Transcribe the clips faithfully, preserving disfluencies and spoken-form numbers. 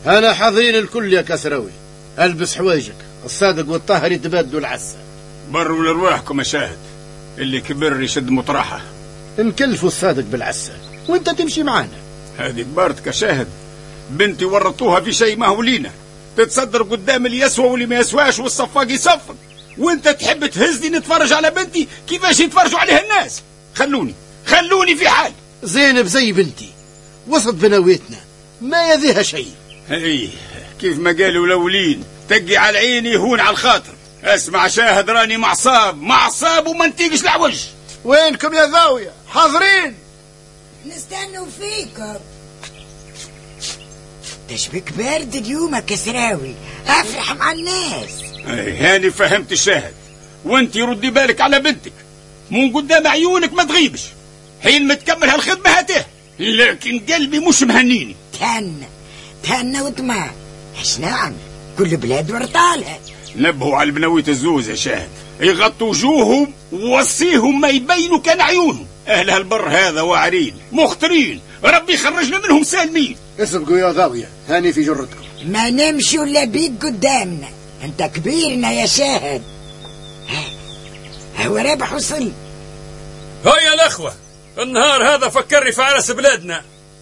أنا حاضرين الكل يا كسراوي. ألبس حوايجك، الصادق والطاهر يتبادلوا العسة. بروا لرواحكم يا شاهد، اللي كبر يشد مطرحه. نكلفوا الصادق بالعسة وانت تمشي معانا. هذه كبارتك يا شاهد، بنتي ورطوها في شيء ما هو لينا، تتصدر قدام اللي يسوى واللي ما يسواش والصفاق يصفق، وانت تحب تهزني نتفرج على بنتي كيفاش يتفرجوا عليها الناس. خلوني خلوني في حال. زينب زي بنتي، وسط بنويتنا ما يذيها شيء. اي كيف ما قالوا الاولين، تقي على عيني يهون على الخاطر. اسمع شاهد، راني معصاب معصاب وما نتيقش العوج. وينكم يا ذاوية؟ حاضرين. نستنوا فيكم. تشبك بارد اليوم يا كسراوي، افرح مع الناس. اي هاني فهمت الشاهد، وانت ردي بالك على بنتك، من قدام عيونك ما تغيبش. حين ما تكمل هالخدمة هاته، لكن قلبي مش مهنيني. تهنى تهنى وطمع، اش نعمل؟ كل بلاد ورطالها. نبهوا على البنويت الزوز يا شاهد، يغطوا وجوههم ووصيهم ما يبينوا كان عيونهم. اهل هالبر هذا واعرين مخطرين، ربي يخرجنا منهم سالمين. اسبقوا يا ذاوية، هاني في جرتكم. ما نمشي ولا بيك قدامنا، انت كبيرنا يا شاهد. هو رابح وصل. هيا الأخوة، النهار هذا فكرني في عرس بلادنا.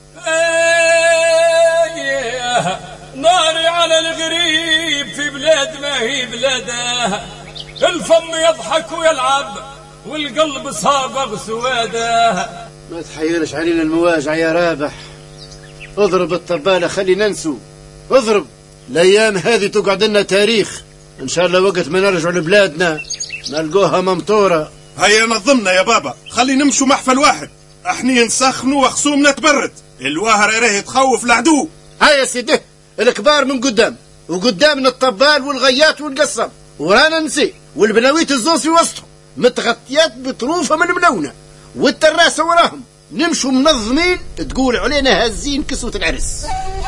ناري على الغريب في بلاد ما هي بلاده، الفم يضحك ويلعب والقلب صابغ سواده. ما تحيرش علينا المواجع يا رابح، اضرب الطبالة خلي ننسو، اضرب. الايام هذه تقعد لنا تاريخ، ان شاء الله وقت ما نرجع لبلادنا نلقوها ممطورة. هيا نظمنا يا بابا، خلي نمشوا محفل واحد، احنا نسخنوا وخصومنا تبرد، الواهر راهي تخوف العدو. هيا سيدي، الكبار من قدام، وقدامنا الطبال والغيات والقصب، ورانا نسي والبناويت الزوز في وسطهم، متغطيات بطروفة من ملونة، والتراسة وراهم. نمشوا منظمين، تقول علينا هازين كسوة العرس.